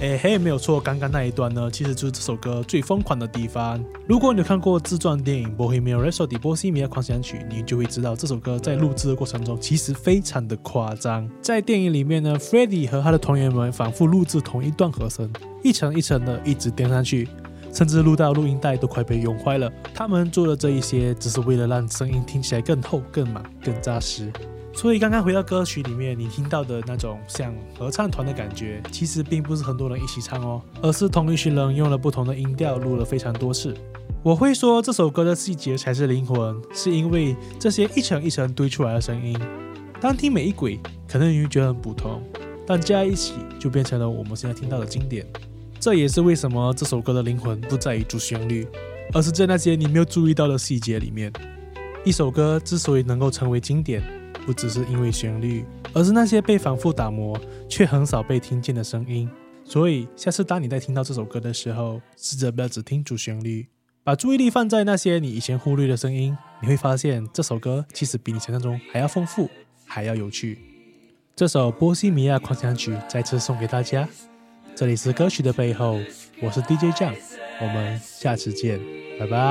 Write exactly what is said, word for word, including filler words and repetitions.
哎嘿，没有错，刚刚那一段呢，其实就是这首歌最疯狂的地方。如果你有看过自传电影《Bohemian Rhapsody》波西米亚狂想曲，你就会知道这首歌在录制的过程中其实非常的夸张。在电影里面呢 ，Freddie 和他的团员们反复录制同一段和声，一层一层的一直垫上去，甚至录到录音带都快被用坏了。他们做的这一些，只是为了让声音听起来更厚、更满、更扎实。所以刚刚回到歌曲里面，你听到的那种像合唱团的感觉，其实并不是很多人一起唱哦，而是同一群人用了不同的音调录了非常多次。我会说这首歌的细节才是灵魂，是因为这些一层一层堆出来的声音，单听每一轨可能你会觉得很普通，但加在一起就变成了我们现在听到的经典。这也是为什么这首歌的灵魂不在于主旋律，而是在那些你没有注意到的细节里面。一首歌之所以能够成为经典，不只是因为旋律，而是那些被反复打磨却很少被听见的声音。所以下次当你在听到这首歌的时候，试着不要只听主旋律，把注意力放在那些你以前忽略的声音，你会发现这首歌其实比你想象中还要丰富，还要有趣。这首《波西米亚狂想曲》再次送给大家。这里是歌曲的背后，我是 D J 酱，我们下次见，拜拜。